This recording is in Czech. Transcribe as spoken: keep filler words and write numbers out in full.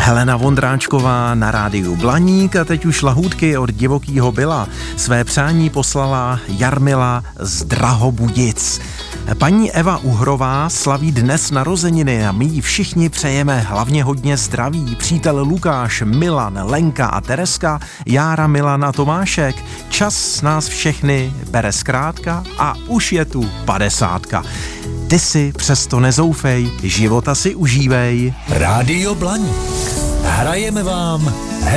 Helena Vondráčková na rádiu Blaník a teď už lahůdky od Divokýho Billa. Své přání poslala Jarmila z Drahobudic. Paní Eva Uhrová slaví dnes narozeniny a my jí všichni přejeme hlavně hodně zdraví. Přítel Lukáš, Milan, Lenka a Tereska, Jára, Milan a Tomášek. Čas nás všechny bere zkrátka a už je tu padesátka. Ty si přesto nezoufej, života si užívej. Rádio Blaník. Hrajeme vám